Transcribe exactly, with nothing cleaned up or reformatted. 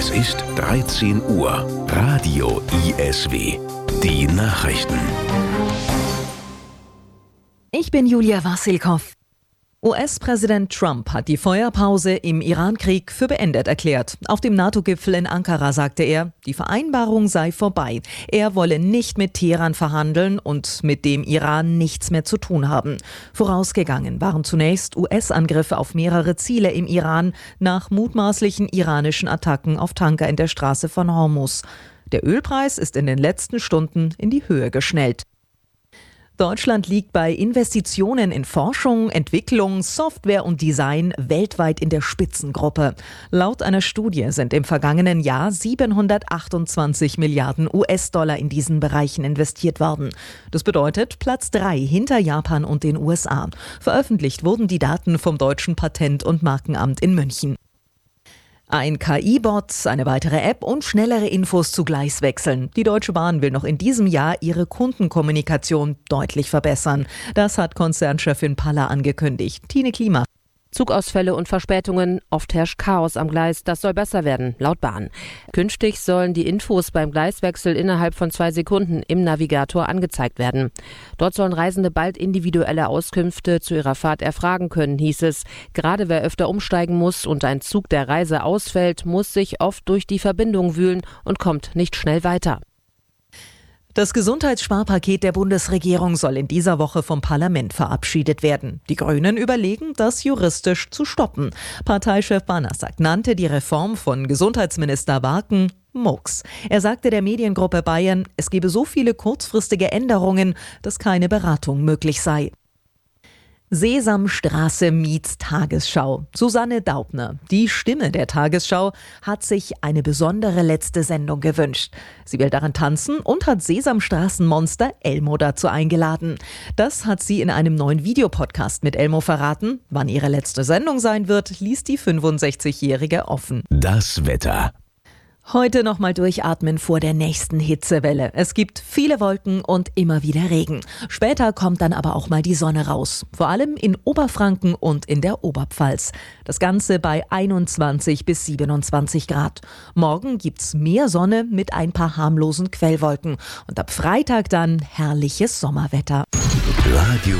Es ist dreizehn Uhr. Radio I S W. Die Nachrichten. Ich bin Julia Wassilkow. U S-Präsident Trump hat die Feuerpause im Iran-Krieg für beendet erklärt. Auf dem NATO-Gipfel in Ankara sagte er, die Vereinbarung sei vorbei. Er wolle nicht mit Teheran verhandeln und mit dem Iran nichts mehr zu tun haben. Vorausgegangen waren zunächst U S-Angriffe auf mehrere Ziele im Iran nach mutmaßlichen iranischen Attacken auf Tanker in der Straße von Hormuz. Der Ölpreis ist in den letzten Stunden in die Höhe geschnellt. Deutschland liegt bei Investitionen in Forschung, Entwicklung, Software und Design weltweit in der Spitzengruppe. Laut einer Studie sind im vergangenen Jahr siebenhundertachtundzwanzig Milliarden U S-Dollar in diesen Bereichen investiert worden. Das bedeutet Platz drei hinter Japan und den U S A. Veröffentlicht wurden die Daten vom Deutschen Patent- und Markenamt in München. Ein K I-Bot, eine weitere App und schnellere Infos zu Gleiswechseln. Die Deutsche Bahn will noch in diesem Jahr ihre Kundenkommunikation deutlich verbessern. Das hat Konzernchefin Paller angekündigt. Tine Klima. Zugausfälle und Verspätungen, oft herrscht Chaos am Gleis, das soll besser werden, laut Bahn. Künftig sollen die Infos beim Gleiswechsel innerhalb von zwei Sekunden im Navigator angezeigt werden. Dort sollen Reisende bald individuelle Auskünfte zu ihrer Fahrt erfragen können, hieß es. Gerade wer öfter umsteigen muss und ein Zug der Reise ausfällt, muss sich oft durch die Verbindung wühlen und kommt nicht schnell weiter. Das Gesundheitssparpaket der Bundesregierung soll in dieser Woche vom Parlament verabschiedet werden. Die Grünen überlegen, das juristisch zu stoppen. Parteichef Banasak nannte die Reform von Gesundheitsminister Warken Murks. Er sagte der Mediengruppe Bayern, es gebe so viele kurzfristige Änderungen, dass keine Beratung möglich sei. Sesamstraße meets Tagesschau. Susanne Daubner, die Stimme der Tagesschau, hat sich eine besondere letzte Sendung gewünscht. Sie will daran tanzen und hat Sesamstraßenmonster Elmo dazu eingeladen. Das hat sie in einem neuen Videopodcast mit Elmo verraten. Wann ihre letzte Sendung sein wird, ließ die fünfundsechzigjährige offen. Das Wetter. Heute nochmal durchatmen vor der nächsten Hitzewelle. Es gibt viele Wolken und immer wieder Regen. Später kommt dann aber auch mal die Sonne raus. Vor allem in Oberfranken und in der Oberpfalz. Das Ganze bei einundzwanzig bis siebenundzwanzig Grad. Morgen gibt's mehr Sonne mit ein paar harmlosen Quellwolken. Und ab Freitag dann herrliches Sommerwetter. Radio